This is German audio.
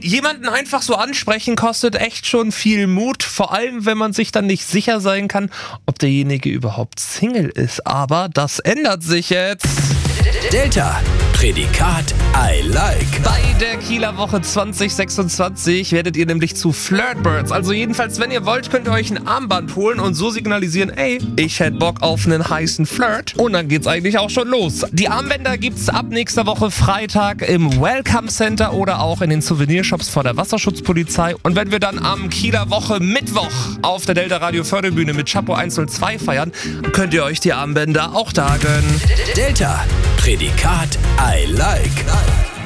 jemanden einfach so ansprechen kostet echt schon viel Mut, vor allem wenn man sich dann nicht sicher sein kann, ob derjenige überhaupt Single ist. Aber das ändert sich jetzt. Delta, Prädikat I like. Bei der Kieler Woche 2026 werdet ihr nämlich zu Flirtbirds. Also jedenfalls, wenn ihr wollt, könnt ihr euch ein Armband holen und so signalisieren, ey, ich hätte Bock auf einen heißen Flirt. Und dann geht's eigentlich auch schon los. Die Armbänder gibt's ab nächster Woche Freitag im Welcome Center oder auch in den Souvenirshops vor der Wasserschutzpolizei. Und wenn wir dann am Kieler Woche Mittwoch auf der Delta Radio Förderbühne mit Chapeau 102 feiern, könnt ihr euch die Armbänder auch da gönnen. Delta, Prädikat I like.